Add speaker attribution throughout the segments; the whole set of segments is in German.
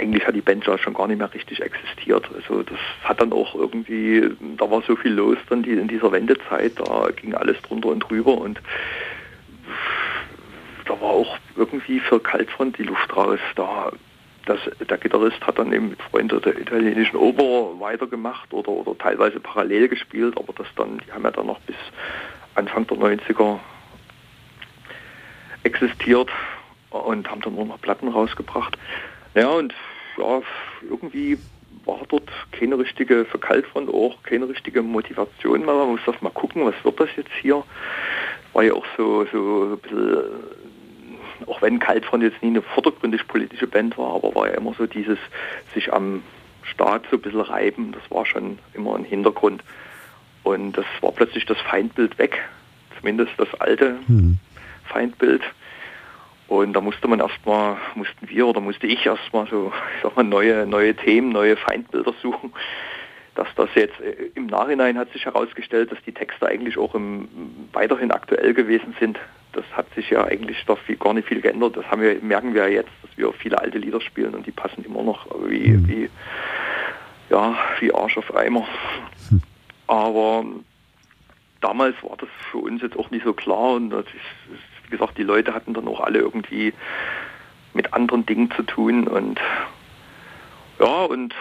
Speaker 1: eigentlich hat die Band ja schon gar nicht mehr richtig existiert. Also das hat dann auch irgendwie, da war so viel los dann in dieser Wendezeit, da ging alles drunter und drüber und da war auch irgendwie für Kaltfront die Luft raus. Der Gitarrist hat dann eben mit Freunden der italienischen Oper weitergemacht oder teilweise parallel gespielt, aber die haben ja dann noch bis Anfang der 90er existiert und haben dann nur noch Platten rausgebracht. Ja, und ja, irgendwie war dort keine richtige, für Kaltfront auch keine richtige Motivation mehr. Man muss das mal gucken, was wird das jetzt hier? War ja auch so ein bisschen, auch wenn Kaltfront jetzt nie eine vordergründig politische Band war, aber war ja immer so dieses sich am Staat so ein bisschen reiben, das war schon immer ein Hintergrund. Und das war plötzlich das Feindbild weg, zumindest das alte Feindbild. Und da musste ich erstmal so, ich sag mal, neue Themen, neue Feindbilder suchen. Dass das jetzt im Nachhinein hat sich herausgestellt, dass die Texte eigentlich auch weiterhin aktuell gewesen sind. Das hat sich ja eigentlich doch gar nicht viel geändert. Das merken wir ja jetzt, dass wir viele alte Lieder spielen und die passen immer noch wie Arsch auf Eimer. Aber damals war das für uns jetzt auch nicht so klar und das ist, wie gesagt, die Leute hatten dann auch alle irgendwie mit anderen Dingen zu tun und ja, und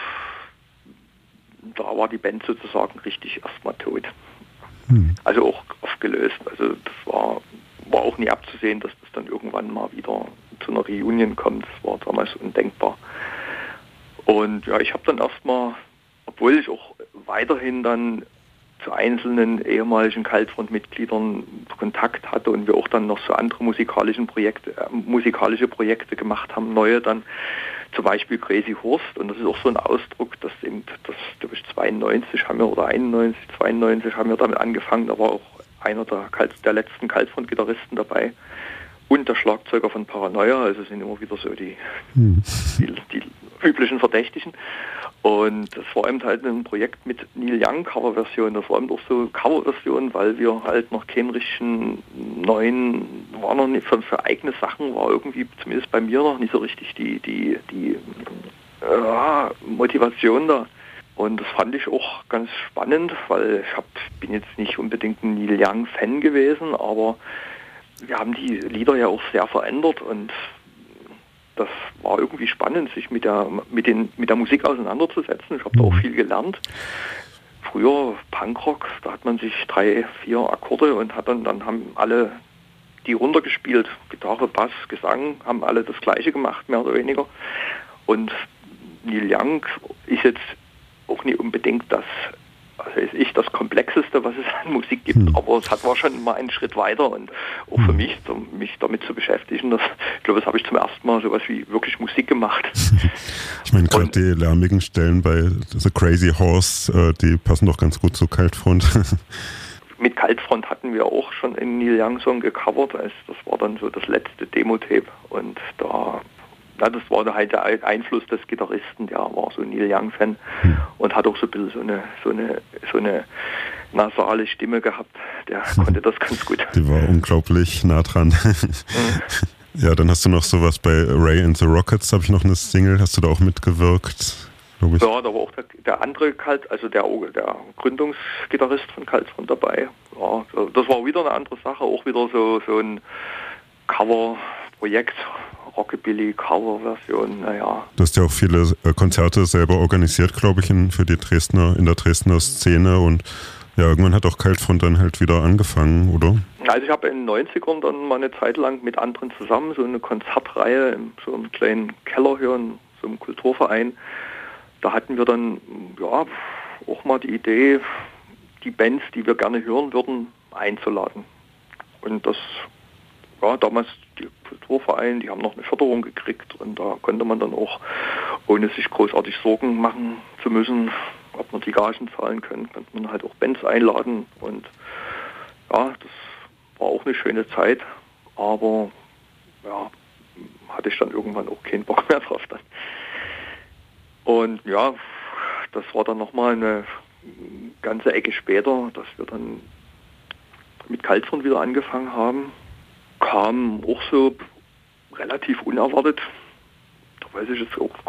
Speaker 1: da war die Band sozusagen richtig erstmal tot. Also auch aufgelöst. Also das war auch nie abzusehen, dass das dann irgendwann mal wieder zu einer Reunion kommt. Das war damals undenkbar. Und ja, ich habe dann erstmal, obwohl ich auch weiterhin dann zu einzelnen ehemaligen Kaltfront-Mitgliedern Kontakt hatte und wir auch dann noch so andere musikalische Projekte gemacht haben, neue dann, zum Beispiel Crazy Horst, und das ist auch so ein Ausdruck, dass glaube ich 92 haben wir oder 91, 92 haben wir damit angefangen, da war auch einer der letzten Kaltfront-Gitarristen dabei und der Schlagzeuger von Paranoia, also sind immer wieder so die üblichen Verdächtigen. Und das war eben halt ein Projekt mit Neil Young Coverversion. Das war eben auch so Coverversion, weil wir halt noch keinen richtigen war noch nicht für eigene Sachen, war irgendwie, zumindest bei mir noch nicht so richtig die Motivation da. Und das fand ich auch ganz spannend, weil bin jetzt nicht unbedingt ein Neil Young Fan gewesen, aber wir haben die Lieder ja auch sehr verändert und das war irgendwie spannend, sich mit der Musik auseinanderzusetzen. Ich habe da auch viel gelernt. Früher Punkrock, da hat man sich 3, 4 Akkorde und dann haben alle die runtergespielt. Gitarre, Bass, Gesang, haben alle das Gleiche gemacht, mehr oder weniger. Und Neil Young ist jetzt auch nicht unbedingt das Komplexeste, was es an Musik gibt, aber es war schon mal einen Schritt weiter und auch für mich, mich damit zu beschäftigen, ich glaube, das habe ich zum ersten Mal sowas wie wirklich Musik gemacht.
Speaker 2: Ich meine, gerade die lärmigen Stellen bei The Crazy Horse, die passen doch ganz gut zu Kaltfront.
Speaker 1: Mit Kaltfront hatten wir auch schon einen Neil Young Song gecovert, das war dann so das letzte Demo-Tape und das war halt der Einfluss des Gitarristen, der war so ein Neil Young-Fan und hat auch so ein bisschen so eine nasale Stimme gehabt, der konnte das ganz gut.
Speaker 2: Die war unglaublich nah dran. Ja, dann hast du noch sowas bei Ray and the Rockets, habe ich noch eine Single, hast du da auch mitgewirkt, glaube ich?
Speaker 1: Ja, da war auch der andere der Gründungsgitarrist von Kaltfront dabei. Ja, das war wieder eine andere Sache, auch wieder so ein Cover-Projekt. Rockabilly-Cover-Version, naja.
Speaker 2: Du hast ja auch viele Konzerte selber organisiert, glaube ich, in der Dresdner Szene und ja, irgendwann hat auch Kaltfront dann halt wieder angefangen, oder?
Speaker 1: Also ich habe in den 90ern dann mal eine Zeit lang mit anderen zusammen so eine Konzertreihe in so einem kleinen Keller hier in so einem Kulturverein. Da hatten wir dann ja auch mal die Idee, die Bands, die wir gerne hören würden, einzuladen. Und das war damals die Kulturverein, die haben noch eine Förderung gekriegt und da konnte man dann auch, ohne sich großartig Sorgen machen zu müssen, ob man die Gagen zahlen können, konnte man halt auch Bands einladen und ja, das war auch eine schöne Zeit, aber ja, hatte ich dann irgendwann auch keinen Bock mehr drauf dann. Und ja, das war dann nochmal eine ganze Ecke später, dass wir dann mit Kaltfront wieder angefangen haben. Kam auch so relativ unerwartet. Da weiß ich jetzt auch